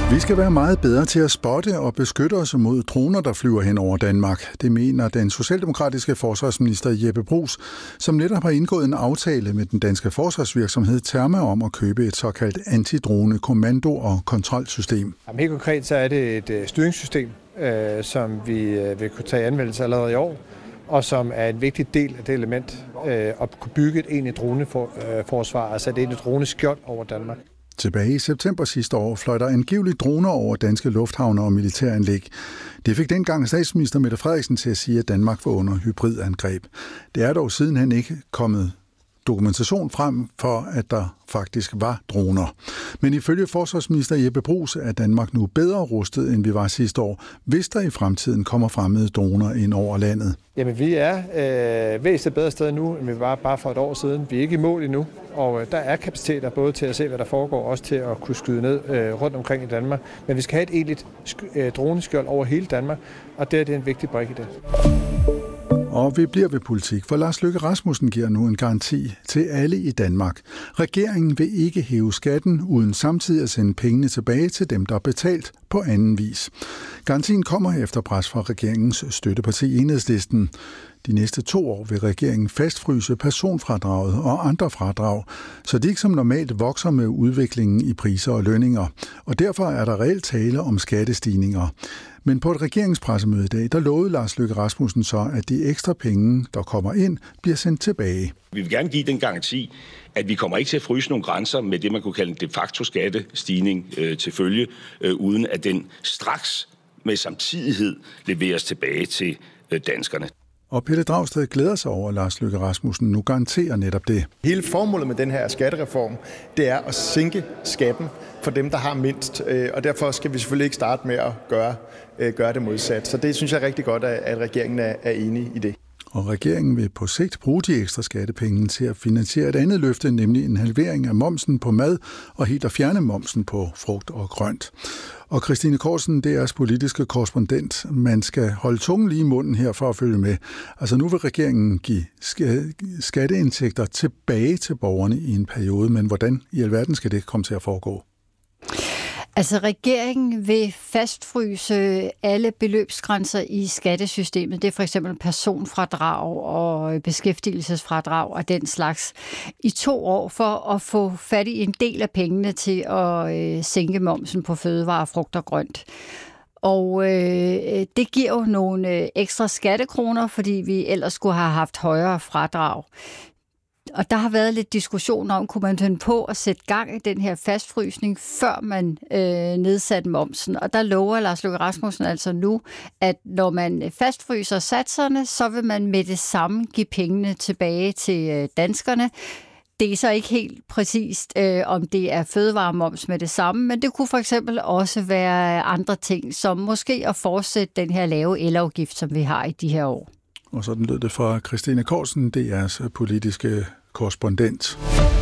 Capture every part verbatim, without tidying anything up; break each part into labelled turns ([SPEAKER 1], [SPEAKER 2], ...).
[SPEAKER 1] Vi skal være meget bedre til at spotte og beskytte os mod droner, der flyver hen over Danmark. Det mener den socialdemokratiske forsvarsminister Jeppe Bruus, som netop har indgået en aftale med den danske forsvarsvirksomhed Terma om at købe et såkaldt antidrone kommando- og kontrolsystem.
[SPEAKER 2] Jamen, helt konkret så er det et styringssystem, øh, som vi øh, vil kunne tage anvendelse allerede i år, og som er en vigtig del af det element øh, at kunne bygge et egentligt droneforsvar, altså et egentligt droneskjold over Danmark.
[SPEAKER 1] Tilbage i september sidste år fløj der angiveligt droner over danske lufthavne og militæranlæg. Det fik dengang statsminister Mette Frederiksen til at sige, at Danmark var under hybridangreb. Det er dog sidenhen ikke kommet dokumentation frem for, at der faktisk var droner. Men ifølge forsvarsminister Jeppe Bruus er Danmark nu bedre rustet, end vi var sidste år, hvis der i fremtiden kommer fremmede droner ind over landet.
[SPEAKER 2] Jamen, vi er øh, væsentligt bedre sted nu, end vi var bare for et år siden. Vi er ikke i mål endnu, og øh, der er kapaciteter både til at se, hvad der foregår, og også til at kunne skyde ned øh, rundt omkring i Danmark. Men vi skal have et egentligt øh, droneskjold over hele Danmark, og det er det en vigtig brik i det.
[SPEAKER 1] Og vi bliver ved politik, for Lars Løkke Rasmussen giver nu en garanti til alle i Danmark. Regeringen vil ikke hæve skatten, uden samtidig at sende pengene tilbage til dem, der er betalt på anden vis. Garantien kommer efter pres fra regeringens støtteparti Enhedslisten. De næste to år vil regeringen fastfryse personfradraget og andre fradrag, så de ikke som normalt vokser med udviklingen i priser og lønninger. Og derfor er der reelt tale om skattestigninger. Men på et regeringspressemøde i dag, der lovede Lars Løkke Rasmussen så, at de ekstra penge, der kommer ind, bliver sendt tilbage.
[SPEAKER 3] Vi vil gerne give den garanti, at vi kommer ikke til at fryse nogle grænser med det, man kunne kalde en de facto skattestigning øh, til følge, øh, uden at den straks med samtidighed leveres tilbage til øh, danskerne.
[SPEAKER 1] Og Pelle Dragsted glæder sig over, at Lars Løkke Rasmussen nu garanterer netop det.
[SPEAKER 4] Hele formålet med den her skattereform, det er at sænke skatten for dem, der har mindst. Og derfor skal vi selvfølgelig ikke starte med at gøre, gøre det modsat. Så det synes jeg er rigtig godt, at regeringen er enig i det.
[SPEAKER 1] Og regeringen vil på sigt bruge de ekstra skattepenge til at finansiere et andet løfte, nemlig en halvering af momsen på mad og helt at fjerne momsen på frugt og grønt. Og Christine Korsen, det er jeres politiske korrespondent. Man skal holde tungen lige i munden her for at følge med. Altså nu vil regeringen give skatteindtægter tilbage til borgerne i en periode, men hvordan i alverden skal det komme til at foregå?
[SPEAKER 5] Altså, regeringen vil fastfryse alle beløbsgrænser i skattesystemet. Det er for eksempel personfradrag og beskæftigelsesfradrag og den slags i to år for at få fat i en del af pengene til at øh, sænke momsen på fødevarer, frugt og grønt. Og øh, det giver jo nogle øh, ekstra skattekroner, fordi vi ellers skulle have haft højere fradrag. Og der har været lidt diskussion om, kunne man finde på at sætte gang i den her fastfrysning, før man øh, nedsatte momsen. Og der lover Lars Løkke Rasmussen altså nu, at når man fastfryser satserne, så vil man med det samme give pengene tilbage til øh, danskerne. Det er så ikke helt præcist, øh, om det er fødevaremoms med det samme, men det kunne for eksempel også være andre ting, som måske at fortsætte den her lave elafgift, som vi har i de her år.
[SPEAKER 1] Og sådan lød det fra Christine Korsen, det er jeres politiske korrespondent.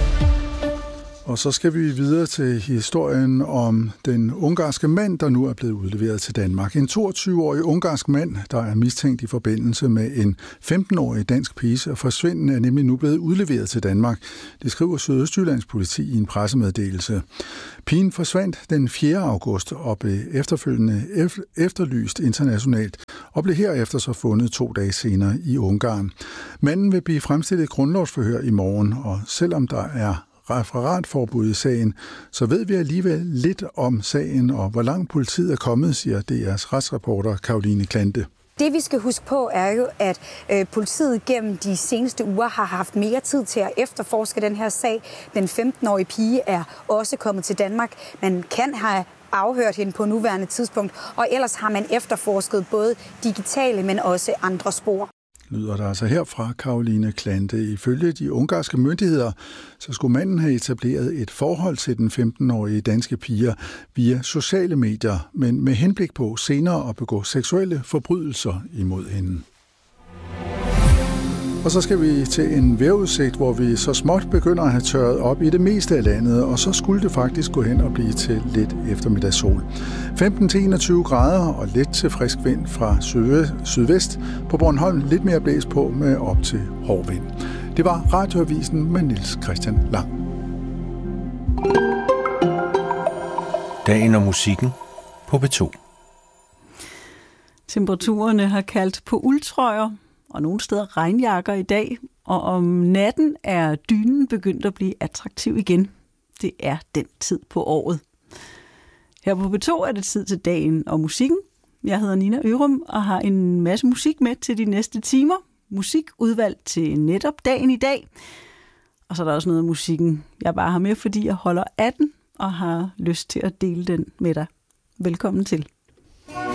[SPEAKER 1] Og så skal vi videre til historien om den ungarske mand, der nu er blevet udleveret til Danmark. En toogtyve-årig ungarsk mand, der er mistænkt i forbindelse med en femten-årig dansk piges forsvinden, er nemlig nu blevet udleveret til Danmark. Det skriver Sydøstjyllands politi i en pressemeddelelse. Pigen forsvandt den fjerde august og blev efterfølgende efterlyst internationalt og blev herefter så fundet to dage senere i Ungarn. Manden vil blive fremstillet i grundlovsforhør i morgen, og selvom der er referatforbud i sagen, så ved vi alligevel lidt om sagen og hvor langt politiet er kommet, siger D R's retsreporter Caroline Klante.
[SPEAKER 6] Det vi skal huske på er jo, at øh, politiet gennem de seneste uger har haft mere tid til at efterforske den her sag. Den femten-årige pige er også kommet til Danmark. Man kan have afhørt hende på nuværende tidspunkt, og ellers har man efterforsket både digitale, men også andre spor.
[SPEAKER 1] Lyder der altså her fra Caroline Klante. Ifølge de ungarske myndigheder, så skulle manden have etableret et forhold til den femten-årige danske pige via sociale medier, men med henblik på senere at begå seksuelle forbrydelser imod hende. Og så skal vi til en vejrudsigt, hvor vi så småt begynder at have tørret op i det meste af landet, og så skulle det faktisk gå hen og blive til lidt eftermiddagssol. femten til enogtyve grader og lidt til frisk vind fra sydvest. På Bornholm lidt mere blæs på med op til hård vind. Det var Radioavisen med Niels Christian Lang.
[SPEAKER 7] Dagen og musikken på P to.
[SPEAKER 8] Temperaturerne har kaldt på uldtrøjer og nogle steder regnjakker i dag, og om natten er dynen begyndt at blive attraktiv igen. Det er den tid på året. Her på P to er det tid til dagen og musikken. Jeg hedder Nina Ørum og har en masse musik med til de næste timer. Musik udvalgt til netop dagen i dag. Og så er der også noget af musikken, jeg bare har med, fordi jeg holder af den og har lyst til at dele den med dig. Velkommen til.